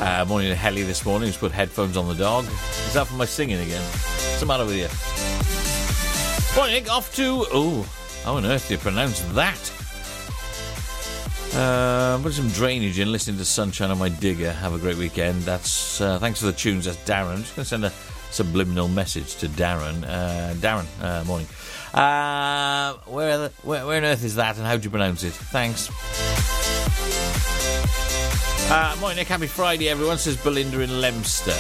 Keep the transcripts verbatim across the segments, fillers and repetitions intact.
Uh, morning to Helly this morning, who's put headphones on the dog. Is that for my singing again? What's the matter with you? Morning, Nick, off to... Oh, how on earth do you pronounce that? Uh, put some drainage in, listening to Sunshine on my digger. Have a great weekend. That's uh, thanks for the tunes. That's Darren. I'm just going to send a subliminal message to Darren. Uh, Darren, uh, morning. Uh, where, the, where where on earth is that, and how do you pronounce it? Thanks. Uh, morning, Nick. Happy Friday, everyone. Says Belinda in Leominster.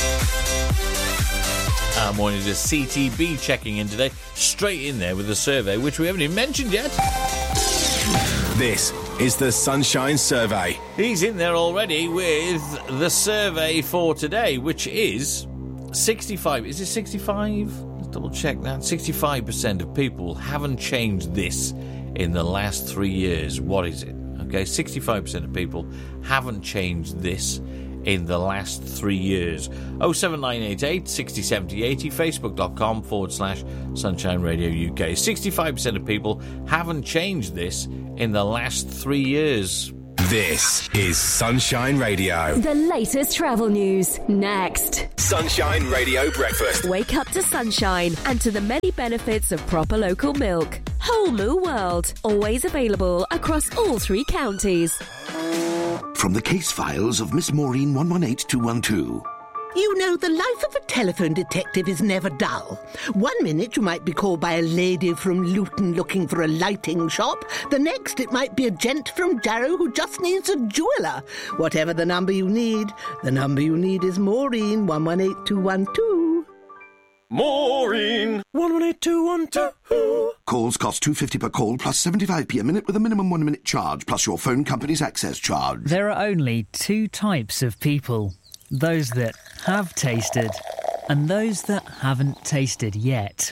Uh, morning to C T B checking in today. Straight in there with the survey, which we haven't even mentioned yet. This is the Sunshine Survey. He's in there already with the survey for today, which is sixty-five. Is it sixty-five? Let's double check that. sixty-five percent of people haven't changed this in the last three years. What is it? Okay, sixty-five percent of people haven't changed this in the last three years. oh seven nine eight eight, sixty, seventy, eighty, facebook.com forward slash Sunshine Radio U K. sixty-five percent of people haven't changed this in the last three years. This is Sunshine Radio. The latest travel news, next. Sunshine Radio Breakfast. Wake up to sunshine and to the many benefits of proper local milk. Whole Moo World, always available across all three counties. From the case files of Miss Maureen one one eight two one two. You know, the life of a telephone detective is never dull. One minute you might be called by a lady from Luton looking for a lighting shop. The next it might be a gent from Jarrow who just needs a jeweller. Whatever the number you need, the number you need is Maureen one one eight two one two. Maureen one one eight two one two. Calls cost two pounds fifty per call plus seventy-five p a minute with a minimum one minute charge plus your phone company's access charge. There are only two types of people. Those that have tasted and those that haven't tasted yet.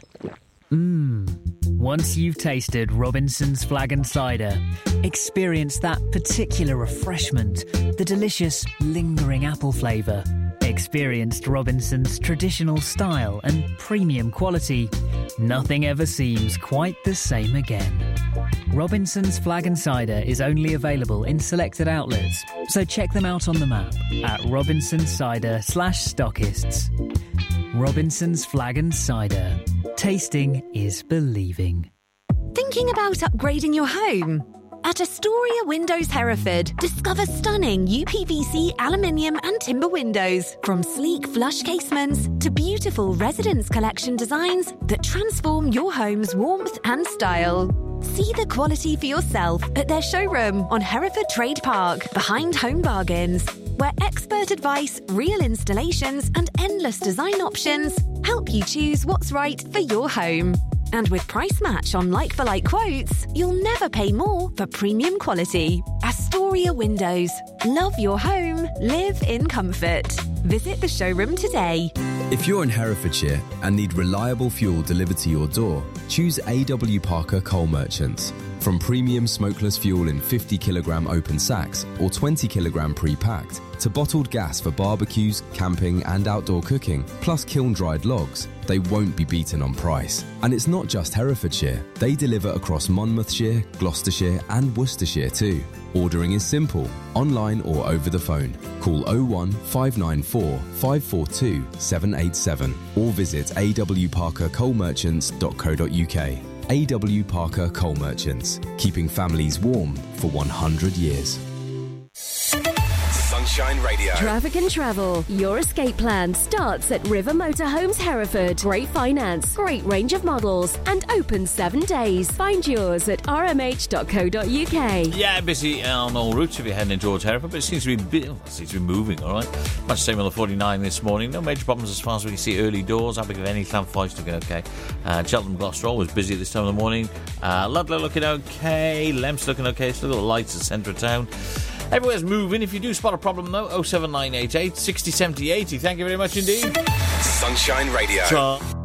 Mmm. Once you've tasted Robinson's Flag and Cider, experience that particular refreshment, the delicious, lingering apple flavour. Experienced Robinson's traditional style and premium quality. Nothing ever seems quite the same again. Robinson's Flag and Cider is only available in selected outlets, so check them out on the map at Robinson's Cider slash stockists. Robinson's Flag and Cider. Tasting is believing. Thinking about upgrading your home? At Astoria Windows Hereford, discover stunning U P V C, aluminium and timber windows. From sleek flush casements to beautiful residence collection designs that transform your home's warmth and style. See the quality for yourself at their showroom on Hereford Trade Park, behind Home Bargains, where expert advice, real installations and endless design options help you choose what's right for your home. And with Price Match on like-for-like quotes, you'll never pay more for premium quality. Astoria Windows. Love your home. Live in comfort. Visit the showroom today. If you're in Herefordshire and need reliable fuel delivered to your door, choose A W Parker Coal Merchants. From premium smokeless fuel in fifty kilogram open sacks or twenty kilogram pre-packed, to bottled gas for barbecues, camping and outdoor cooking, plus kiln-dried logs, they won't be beaten on price. And it's not just Herefordshire. They deliver across Monmouthshire, Gloucestershire and Worcestershire too. Ordering is simple, online or over the phone. Call oh one, five nine four, five four two, seven eight seven or visit a w parker coal merchants dot co dot u k. A W Parker Coal Merchants, keeping families warm for one hundred years. Sunshine Radio. Traffic and travel. Your escape plan starts at River Motorhomes Hereford. Great finance, great range of models, and open seven days. Find yours at r m h dot co dot u k. Yeah, busy on all routes if you're heading towards Hereford, but it seems to be oh, it seems to be moving, all right. Much the same on the forty-nine this morning. No major problems as far as we can see early doors. Abigail any Llanffoes looking okay. Uh, Cheltenham Gloucester always busy at this time of the morning. Uh, Ludlow looking okay. Lemps looking okay. Still got lights at centre of town. Everywhere's moving. If you do spot a problem, though, oh seven nine eight eight, sixty, seventy, eighty. Thank you very much indeed. Sunshine Radio. Ciao.